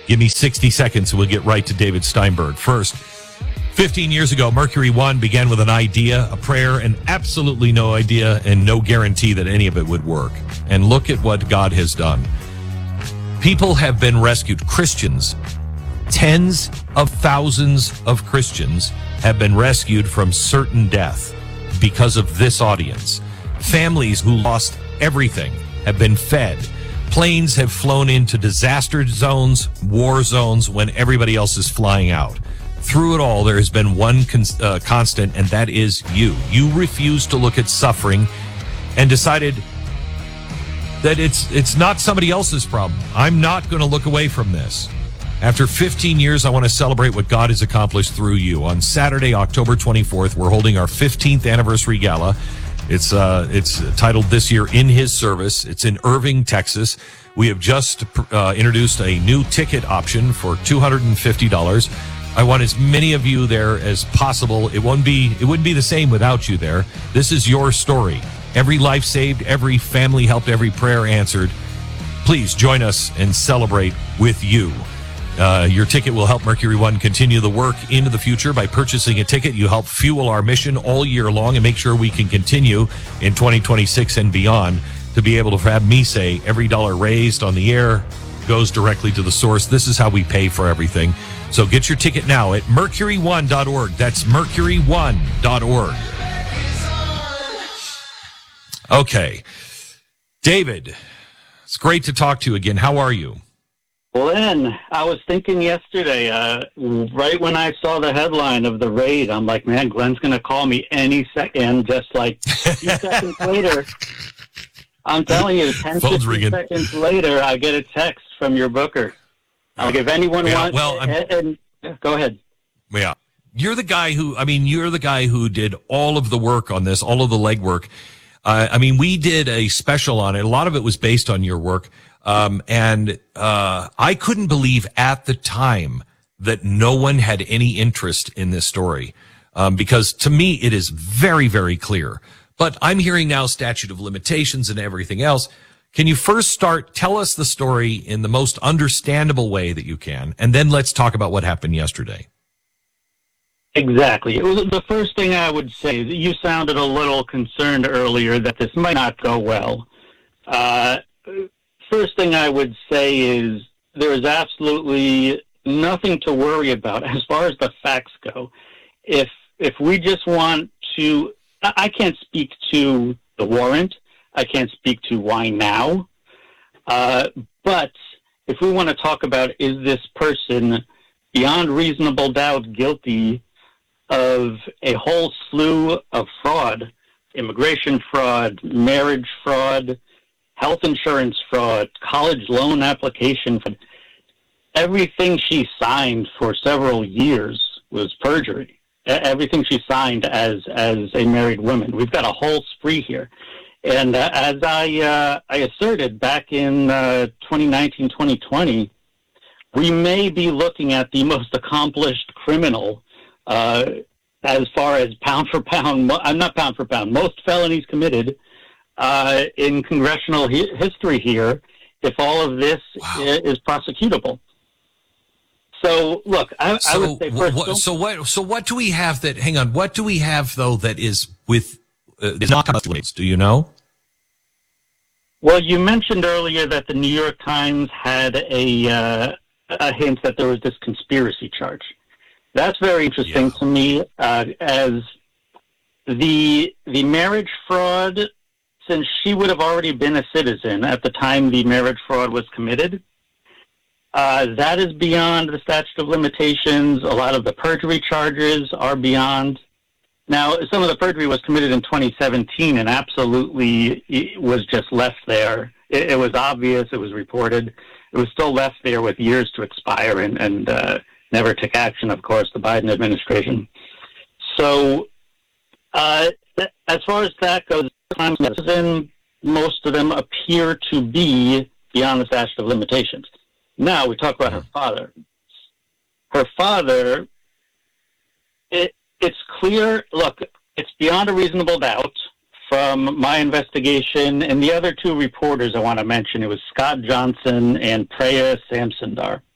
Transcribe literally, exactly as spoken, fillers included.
Give me sixty seconds and we'll get right to David Steinberg. First, fifteen years ago, Mercury One began with an idea, a prayer, and absolutely no idea and no guarantee that any of it would work. And look at what God has done. People have been rescued. Christians, tens of thousands of Christians have been rescued from certain death because of this audience. Families who lost everything have been fed. Planes have flown into disaster zones, war zones, when everybody else is flying out. Through it all, there has been one con- uh, constant, and that is you. You refused to look at suffering and decided that it's it's not somebody else's problem. I'm not going to look away from this. After fifteen years, I want to celebrate what God has accomplished through you. On Saturday, October twenty-fourth, we're holding our fifteenth anniversary gala. It's uh, it's titled this year In His Service. It's in Irving, Texas. We have just uh, introduced a new ticket option for two hundred fifty dollars. I want as many of you there as possible. It won't be it wouldn't be the same without you there. This is your story. Every life saved, every family helped, every prayer answered. Please join us and celebrate with you. Uh, your ticket will help Mercury One continue the work into the future. By purchasing a ticket, you help fuel our mission all year long and make sure we can continue in twenty twenty-six and beyond to be able to have me say every dollar raised on the air goes directly to the source. This is how we pay for everything. So get your ticket now at mercury one dot org. That's mercury one dot org. Okay. David, it's great to talk to you again. How are you? Glenn, I was thinking yesterday, uh, right when I saw the headline of the raid, I'm like, man, Glenn's going to call me any second. Just like a few seconds later, I'm telling you, ten, fifteen seconds later, I get a text from your booker. Like, if anyone yeah, wants, well, and, and, and, go ahead. Yeah. You're the guy who, I mean, you're the guy who did all of the work on this, all of the legwork. Uh, I mean, we did a special on it. A lot of it was based on your work. Um, and, uh, I couldn't believe at the time that no one had any interest in this story. Um, because to me, it is very, very clear, but I'm hearing now statute of limitations and everything else. Can you first start, tell us the story in the most understandable way that you can, and then let's talk about what happened yesterday. Exactly. It was the first thing I would say. You sounded a little concerned earlier that this might not go well. Uh, First thing I would say is there is absolutely nothing to worry about as far as the facts go. If if we just want to, I can't speak to the warrant. I can't speak to why now. Uh, but if we want to talk about is this person beyond reasonable doubt guilty of a whole slew of fraud, immigration fraud, marriage fraud, health insurance fraud, college loan application fraud. Everything she signed for several years was perjury. Everything she signed as as a married woman. We've got a whole spree here. And uh, as I uh, I asserted back in uh, twenty nineteen, twenty twenty, we may be looking at the most accomplished criminal uh, as far as pound for pound. I'm not pound for pound. Most felonies committed Uh, in congressional hi- history here, if all of this wow. i- is prosecutable. So, look, I, so, I would say first. What, so what? So what do we have that? Hang on. What do we have though that is with uh, is not conflicts? Do you know? Well, you mentioned earlier that the New York Times had a uh, a hint that there was this conspiracy charge. That's very interesting yeah. to me, uh, as the the marriage fraud. Since she would have already been a citizen at the time the marriage fraud was committed, uh, that is beyond the statute of limitations. A lot of the perjury charges are beyond. Now, some of the perjury was committed in twenty seventeen and absolutely was just left there. It, it was obvious. It was reported. It was still left there with years to expire and, and uh, never took action, of course, the Biden administration. So uh, th- as far as that goes, most of them appear to be beyond the statute of limitations. Now we talk about her father. Her father, it, it's clear, look, it's beyond a reasonable doubt from my investigation and the other two reporters I want to mention. It was Scott Johnson and Preya Samsundar.